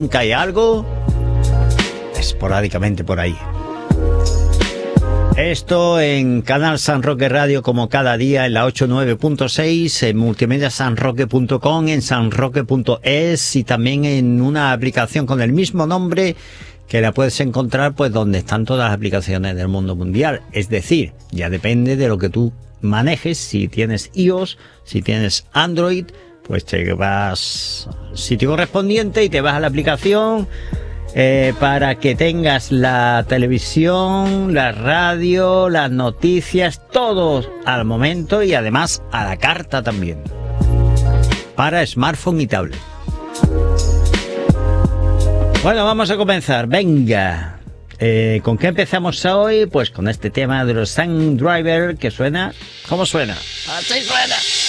Cae algo esporádicamente por ahí. Esto en Canal San Roque Radio, como cada día, en la 89.6, en multimediasanroque.com, en sanroque.es y también en una aplicación con el mismo nombre que la puedes encontrar pues donde están todas las aplicaciones del mundo mundial. Es decir, ya depende de lo que tú manejes. Si tienes iOS, si tienes Android, pues te vas al sitio correspondiente y te vas a la aplicación para que tengas la televisión, la radio, las noticias, todo al momento y además a la carta también, para smartphone y tablet. Bueno, vamos a comenzar, venga. ¿Con qué empezamos hoy? Pues con este tema de los Sound Driver, que suena... ¿Cómo suena? ¡Así suena!